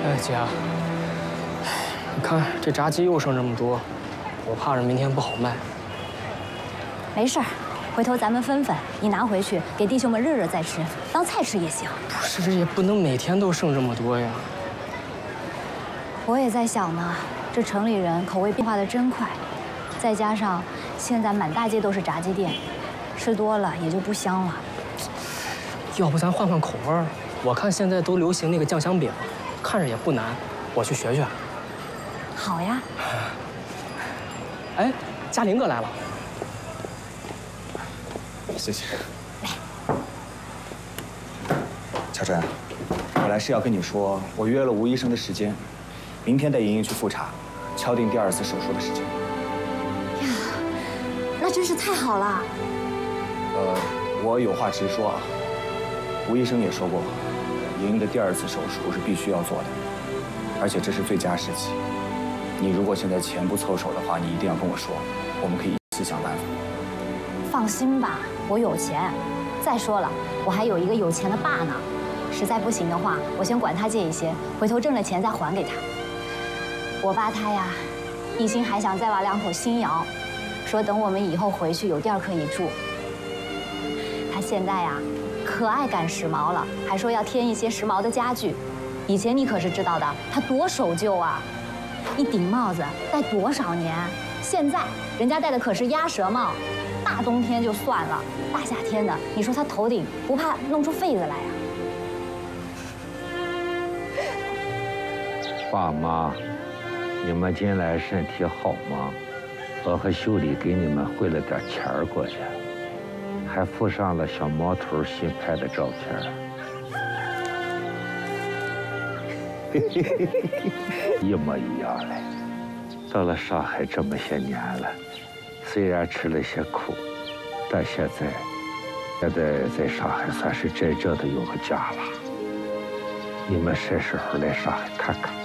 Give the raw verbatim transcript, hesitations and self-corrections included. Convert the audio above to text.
哎，姐，你看这炸鸡又剩这么多，我怕是明天不好卖。 没事儿，回头咱们分分，你拿回去给弟兄们热热再吃，当菜吃也行。 不是，这也不能每天都剩这么多呀。 我也在想呢，这城里人口味变化的真快，再加上现在满大街都是炸鸡店，吃多了也就不香了。 要不咱换换口味儿？我看现在都流行那个酱香饼，看着也不难，我去学学。 好呀。 哎，嘉林哥来了。 谢谢。乔真，我来是要跟你说，我约了吴医生的时间，明天带莹莹去复查，敲定第二次手术的时间。 呀，那真是太好了。 呃，我有话直说啊，吴医生也说过，莹莹的第二次手术是必须要做的，而且这是最佳时期。你如果现在钱不凑手的话，你一定要跟我说，我们可以一起想办法。 放心吧，我有钱。再说了，我还有一个有钱的爸呢。实在不行的话，我先管他借一些，回头挣了钱再还给他。我爸他呀，一心还想再挖两口新窑，说等我们以后回去有地儿可以住。他现在呀，可爱赶时髦了，还说要添一些时髦的家具。以前你可是知道的，他多守旧啊，一顶帽子戴多少年？现在人家戴的可是鸭舌帽，大冬天就算了，大夏天的，你说他头顶不怕弄出痱子来呀？ 爸妈，你们近来身体好吗？我和秀丽给你们汇了点钱儿过去，还附上了小毛头新拍的照片。一模一样嘞。到了上海这么些年了，虽然吃了些苦，但现在，现在在上海算是真正的有个家了。你们什时候来上海看看？